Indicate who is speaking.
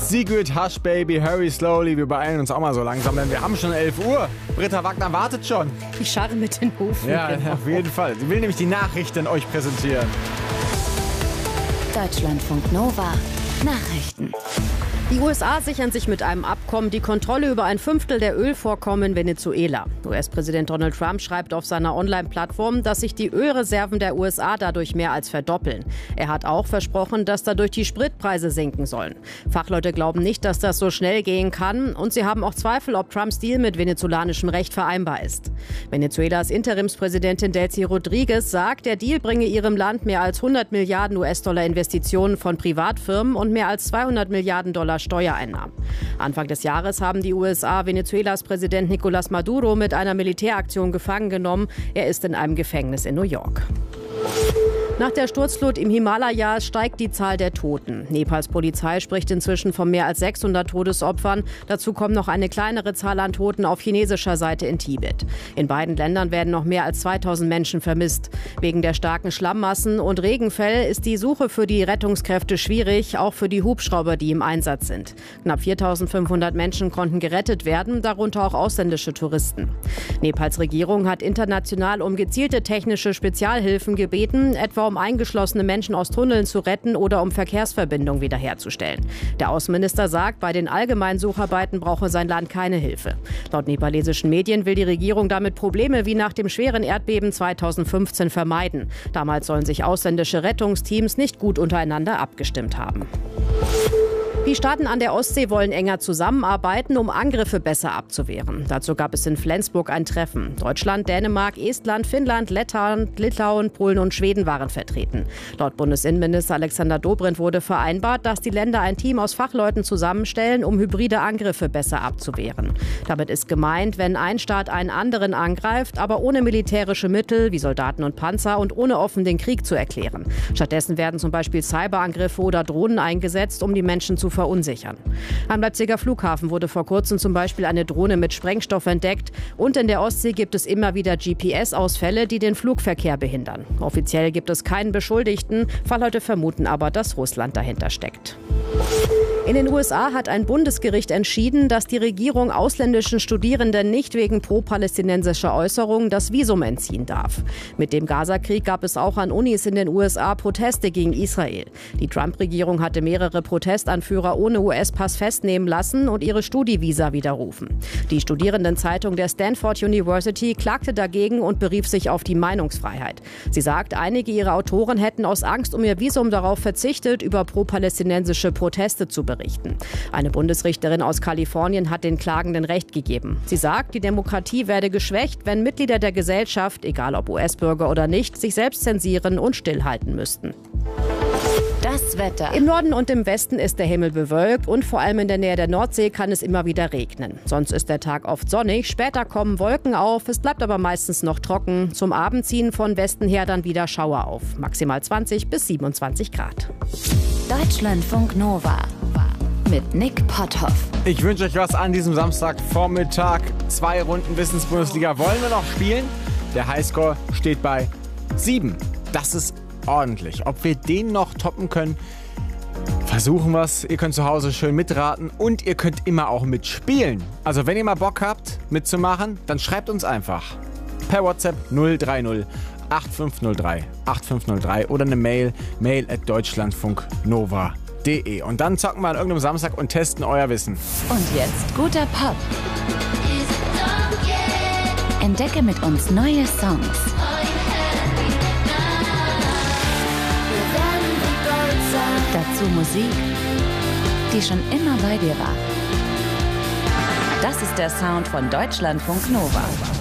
Speaker 1: Sigrid, Hush Baby, Hurry Slowly. Wir beeilen uns auch mal so langsam, denn wir haben schon 11 Uhr. Britta Wagner wartet schon.
Speaker 2: Ich scharre mit den Hufen.
Speaker 1: Ja, auf jeden Fall. Sie will nämlich die Nachrichten euch präsentieren.
Speaker 3: Deutschlandfunk Nova. Nachrichten.
Speaker 2: Die USA sichern sich mit einem Abkommen die Kontrolle über ein Fünftel der Ölvorkommen in Venezuela. US-Präsident Donald Trump schreibt auf seiner Online-Plattform, dass sich die Ölreserven der USA dadurch mehr als verdoppeln. Er hat auch versprochen, dass dadurch die Spritpreise sinken sollen. Fachleute glauben nicht, dass das so schnell gehen kann, und sie haben auch Zweifel, ob Trumps Deal mit venezolanischem Recht vereinbar ist. Venezuelas Interimspräsidentin Delcy Rodriguez sagt, der Deal bringe ihrem Land mehr als 100 Milliarden US-Dollar Investitionen von Privatfirmen und mehr als 200 Milliarden Dollar Steuereinnahmen. Anfang des Jahres haben die USA Venezuelas Präsident Nicolás Maduro mit einer Militäraktion gefangen genommen. Er ist in einem Gefängnis in New York. Nach der Sturzflut im Himalaya steigt die Zahl der Toten. Nepals Polizei spricht inzwischen von mehr als 600 Todesopfern. Dazu kommt noch eine kleinere Zahl an Toten auf chinesischer Seite in Tibet. In beiden Ländern werden noch mehr als 2000 Menschen vermisst. Wegen der starken Schlammmassen und Regenfälle ist die Suche für die Rettungskräfte schwierig, auch für die Hubschrauber, die im Einsatz sind. Knapp 4500 Menschen konnten gerettet werden, darunter auch ausländische Touristen. Nepals Regierung hat international um gezielte technische Spezialhilfen gebeten, etwa um eingeschlossene Menschen aus Tunneln zu retten oder um Verkehrsverbindungen wiederherzustellen. Der Außenminister sagt, bei den allgemeinen Sucharbeiten brauche sein Land keine Hilfe. Laut nepalesischen Medien will die Regierung damit Probleme wie nach dem schweren Erdbeben 2015 vermeiden. Damals sollen sich ausländische Rettungsteams nicht gut untereinander abgestimmt haben. Die Staaten an der Ostsee wollen enger zusammenarbeiten, um Angriffe besser abzuwehren. Dazu gab es in Flensburg ein Treffen. Deutschland, Dänemark, Estland, Finnland, Litauen, Polen und Schweden waren vertreten. Laut Bundesinnenminister Alexander Dobrindt wurde vereinbart, dass die Länder ein Team aus Fachleuten zusammenstellen, um hybride Angriffe besser abzuwehren. Damit ist gemeint, wenn ein Staat einen anderen angreift, aber ohne militärische Mittel wie Soldaten und Panzer und ohne offen den Krieg zu erklären. Stattdessen werden zum Beispiel Cyberangriffe oder Drohnen eingesetzt, um die Menschen zu verunsichern. Am Leipziger Flughafen wurde vor kurzem zum Beispiel eine Drohne mit Sprengstoff entdeckt, und in der Ostsee gibt es immer wieder GPS-Ausfälle, die den Flugverkehr behindern. Offiziell gibt es keinen Beschuldigten, Fachleute vermuten aber, dass Russland dahinter steckt. In den USA hat ein Bundesgericht entschieden, dass die Regierung ausländischen Studierenden nicht wegen pro-palästinensischer Äußerungen das Visum entziehen darf. Mit dem Gazakrieg gab es auch an Unis in den USA Proteste gegen Israel. Die Trump-Regierung hatte mehrere Protestanführer ohne US-Pass festnehmen lassen und ihre Studievisa widerrufen. Die Studierendenzeitung der Stanford University klagte dagegen und berief sich auf die Meinungsfreiheit. Sie sagt, einige ihrer Autoren hätten aus Angst um ihr Visum darauf verzichtet, über pro-palästinensische Proteste zu berichten. Eine Bundesrichterin aus Kalifornien hat den Klagenden Recht gegeben. Sie sagt, die Demokratie werde geschwächt, wenn Mitglieder der Gesellschaft, egal ob US-Bürger oder nicht, sich selbst zensieren und stillhalten müssten.
Speaker 3: Das Wetter.
Speaker 2: Im Norden und im Westen ist der Himmel bewölkt und vor allem in der Nähe der Nordsee kann es immer wieder regnen. Sonst ist der Tag oft sonnig, später kommen Wolken auf, es bleibt aber meistens noch trocken. Zum Abend ziehen von Westen her dann wieder Schauer auf, maximal 20 bis 27 Grad.
Speaker 3: Deutschlandfunk Nova mit Nick Potthoff.
Speaker 1: Ich wünsche euch was an diesem Samstagvormittag. 2 Runden Wissensbundesliga wollen wir noch spielen. Der Highscore steht bei 7. Das ist ordentlich. Ob wir den noch toppen können, versuchen wir es. Ihr könnt zu Hause schön mitraten und ihr könnt immer auch mitspielen. Also wenn ihr mal Bock habt mitzumachen, dann schreibt uns einfach per WhatsApp 030 8503 8503 oder eine mail@deutschlandfunknova.de. Und dann zocken wir an irgendeinem Samstag und testen euer Wissen.
Speaker 3: Und jetzt guter Pop. Entdecke mit uns neue Songs. Dazu Musik, die schon immer bei dir war. Das ist der Sound von Deutschlandfunk Nova.